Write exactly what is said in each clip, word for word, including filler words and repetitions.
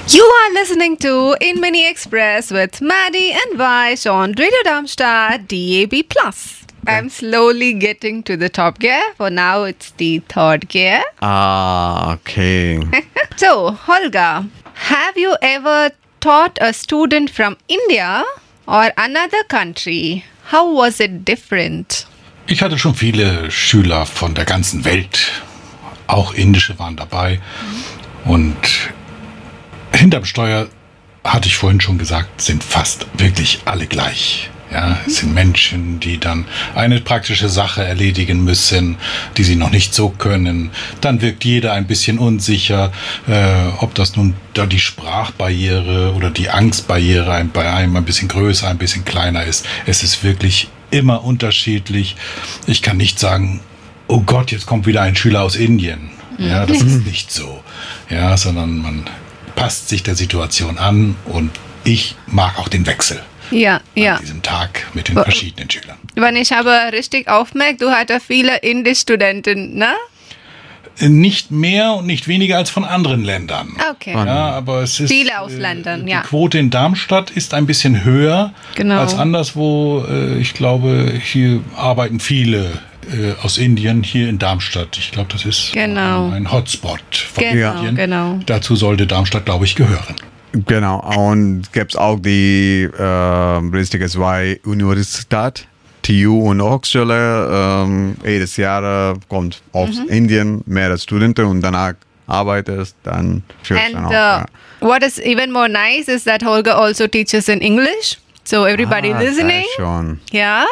You are listening to In Mini Express with Maddie and Vaish on Radio Darmstadt D A B plus. I'm slowly getting to the top gear. For now, it's the third gear. Ah, okay. So, Holger, have you ever taught a student from India or another country? How was it different? Ich hatte schon viele Schüler von der ganzen Welt. Auch Indische waren dabei. Und hinterm Steuer, hatte ich vorhin schon gesagt, sind fast wirklich alle gleich. Ja, es sind Menschen, die dann eine praktische Sache erledigen müssen, die sie noch nicht so können. Dann wirkt jeder ein bisschen unsicher, äh, ob das nun da die Sprachbarriere oder die Angstbarriere bei einem ein bisschen größer, ein bisschen kleiner ist. Es ist wirklich immer unterschiedlich. Ich kann nicht sagen, oh Gott, jetzt kommt wieder ein Schüler aus Indien. Ja, das ist nicht so. Ja, sondern man passt sich der Situation an und ich mag auch den Wechsel. Ja, ja. An diesem Tag mit den verschiedenen Schülern. Wenn ich aber richtig aufmerke, du hattest viele Indisch-Studenten, ne? Nicht mehr und nicht weniger als von anderen Ländern. Okay. Ja, aber es ist, viele aus Ländern, die ja. Die Quote in Darmstadt ist ein bisschen höher genau. als anderswo. Ich glaube, hier arbeiten viele aus Indien hier in Darmstadt. Ich glaube, das ist genau. ein Hotspot von genau, Indien. Genau. Dazu sollte Darmstadt, glaube ich, gehören. Genau, und gibt es auch die äh, richtige zwei Universität, T U und Hochschule. Ähm, jedes Jahr kommt aus mhm. Indien mehr Studenten und danach arbeitest dann für And auch, uh, ja. What is even more nice is that Holger also teaches in English. So everybody ah, listening. Schon. Ja.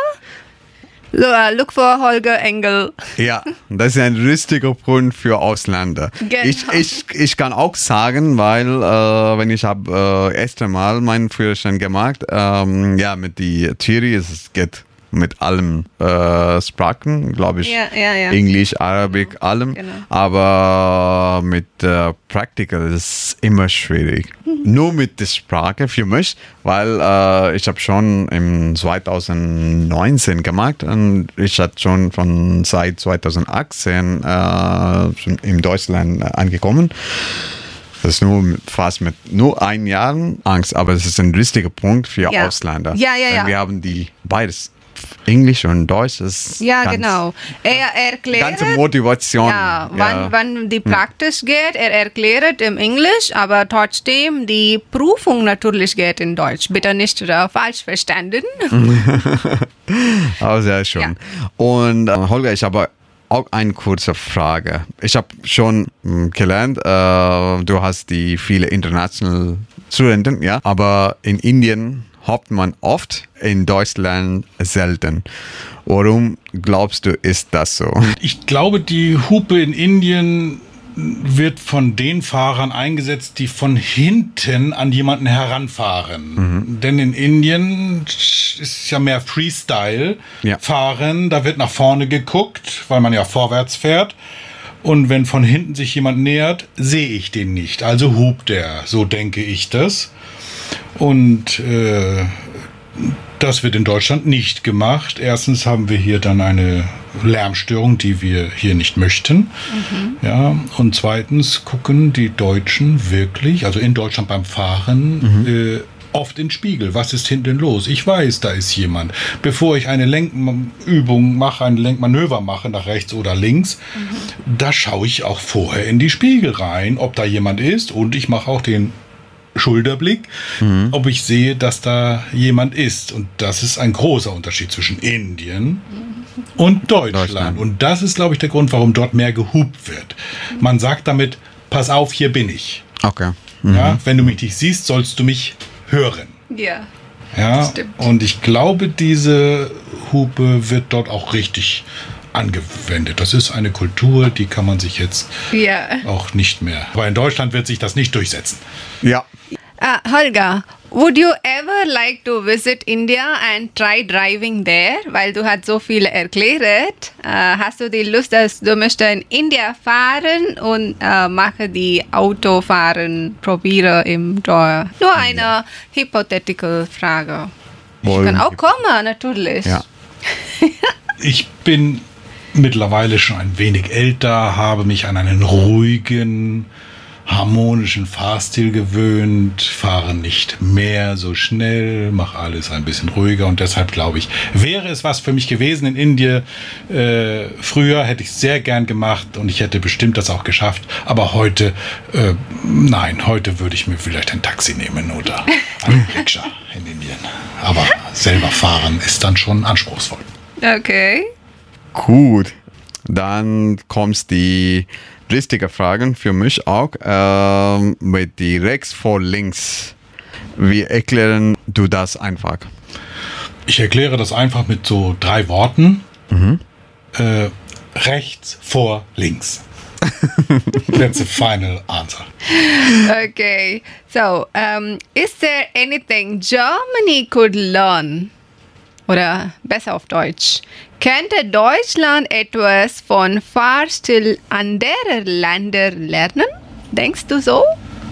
Look for Holger Engel. Ja, das ist ein richtiger Punkt für Ausländer. Genau. Ich, ich, ich kann auch sagen, weil äh, wenn ich habe äh, erste Mal meinen Führerschein gemacht, ähm, ja, mit die Theorie, es geht mit allem äh, Sprachen, glaube ich, ja, ja, ja. Englisch, Arabisch, genau. allem, genau. aber mit äh, Practical ist es immer schwierig. Mhm. Nur mit der Sprache für mich, weil äh, ich habe schon im zwanzig neunzehn gemacht und ich hatte schon von seit zwanzig achtzehn äh, schon in Deutschland angekommen. Das ist nur fast mit nur ein Jahr Angst, aber es ist ein richtiger Punkt für ja. Ausländer. Ja, ja, ja. Wir haben die beides. Englisch und Deutsch ist ja ganz, genau. Er erklärt ganze Motivation. Ja, ja. Wann, wann die Praxis hm. geht, er erklärt im Englisch, aber trotzdem die Prüfung natürlich geht in Deutsch. Bitte nicht uh, falsch verstanden. Aber sehr schön. Ja. Und äh, Holger, ich habe auch eine kurze Frage. Ich habe schon mh, gelernt, äh, du hast die viele internationale Studenten, ja, aber in Indien hofft man oft, in Deutschland selten. Warum glaubst du, ist das so? Ich glaube, die Hupe in Indien wird von den Fahrern eingesetzt, die von hinten an jemanden heranfahren. Mhm. Denn in Indien ist ja mehr Freestyle ja. fahren, da wird nach vorne geguckt, weil man ja vorwärts fährt. Und wenn von hinten sich jemand nähert, sehe ich den nicht. Also hupt er, so denke ich das. Und äh, das wird in Deutschland nicht gemacht. Erstens haben wir hier dann eine Lärmstörung, die wir hier nicht möchten. Mhm. Ja, und zweitens gucken die Deutschen wirklich, also in Deutschland beim Fahren, mhm. äh, oft in den Spiegel. Was ist hinten los? Ich weiß, da ist jemand. Bevor ich eine Lenkübung mache, ein Lenkmanöver mache, nach rechts oder links, mhm. da schaue ich auch vorher in die Spiegel rein, ob da jemand ist. Und ich mache auch den Schulterblick, mhm. ob ich sehe, dass da jemand ist. Und das ist ein großer Unterschied zwischen Indien und Deutschland. Deutschland. Und das ist, glaube ich, der Grund, warum dort mehr gehupt wird. Man sagt damit, pass auf, hier bin ich. Okay. Mhm. Ja, wenn du mich nicht siehst, sollst du mich hören. Ja, ja, stimmt. Und ich glaube, diese Hupe wird dort auch richtig angewendet. Das ist eine Kultur, die kann man sich jetzt ja. auch nicht mehr. Aber in Deutschland wird sich das nicht durchsetzen. Ja. Uh, Holger, would you ever like to visit India and try driving there? Weil du hast so viel erklärt. Uh, hast du die Lust, dass du möchtest in India fahren und uh, mache die Autofahren, probiere im Door? Nur eine ja. hypothetical Frage. Ich kann auch kommen, natürlich. Ja. Ich bin mittlerweile schon ein wenig älter, habe mich an einen ruhigen harmonischen Fahrstil gewöhnt, fahre nicht mehr so schnell, mache alles ein bisschen ruhiger und deshalb glaube ich, wäre es was für mich gewesen in Indien. Äh, früher hätte ich es sehr gern gemacht und ich hätte bestimmt das auch geschafft, aber heute, äh, nein, heute würde ich mir vielleicht ein Taxi nehmen oder ein Rikscha in Indien. Aber selber fahren ist dann schon anspruchsvoll. Okay. Gut, dann kommt die richtige Frage für mich auch ähm, mit die rechts vor links. Wie erklären du das einfach? Ich erkläre das einfach mit so drei Worten. Mhm. Äh, rechts vor links. That's the final answer. Okay. So, um, is there anything Germany could learn? Oder besser auf Deutsch. Könnte Deutschland etwas von Fahrstil anderer Länder lernen? Denkst du so?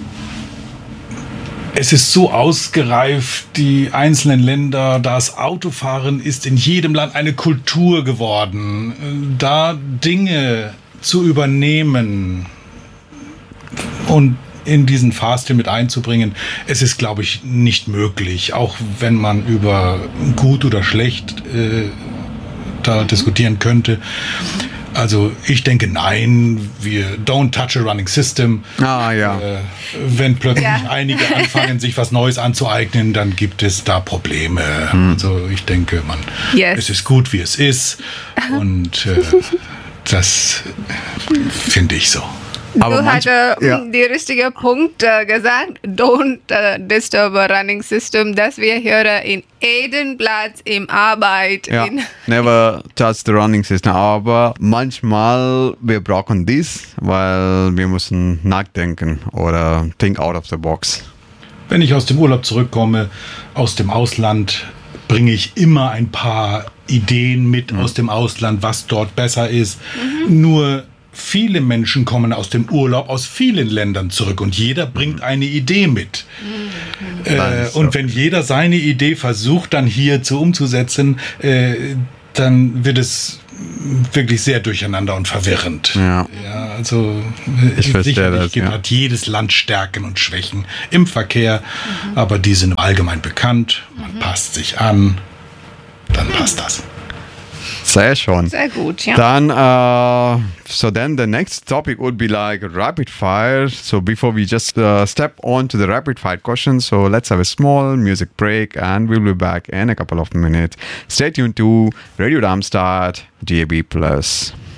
Es ist so ausgereift, die einzelnen Länder, das Autofahren ist in jedem Land eine Kultur geworden. Da Dinge zu übernehmen und in diesen Fahrstil mit einzubringen, es ist, glaube ich, nicht möglich. Auch wenn man über gut oder schlecht äh, da diskutieren könnte. Also ich denke, nein, wir don't touch a running system. Ah, ja. Äh, wenn plötzlich ja. einige anfangen, sich was Neues anzueignen, dann gibt es da Probleme. Hm. Also ich denke, man, yes. es ist gut, wie es ist. Und äh, das finde ich so. Aber du hast äh, ja. die richtige Punkt äh, gesagt. Don't äh, disturb a running system. Das wir hören in jedem Platz im Arbeit. Ja, In never touch the running system. Aber manchmal wir brauchen dies, weil wir müssen nachdenken oder think out of the box. Wenn ich aus dem Urlaub zurückkomme, aus dem Ausland, bringe ich immer ein paar Ideen mit mhm. aus dem Ausland, was dort besser ist. Mhm. Nur viele Menschen kommen aus dem Urlaub aus vielen Ländern zurück und jeder bringt eine Idee mit. Mhm. Äh, und wenn jeder seine Idee versucht, dann hier zu umzusetzen, äh, dann wird es wirklich sehr durcheinander und verwirrend. Ja. Ja, also ich verstehe sicherlich das, gibt, ja. hat jedes Land Stärken und Schwächen im Verkehr, mhm. aber die sind allgemein bekannt. Man mhm. passt sich an, dann passt das. Sehr schön. Sehr gut, ja. Dann, uh, so then the next topic would be like rapid fire. So before we just uh, step on to the rapid fire questions, so let's have a small music break and we'll be back in a couple of minutes. Stay tuned to Radio Darmstadt D A B Plus.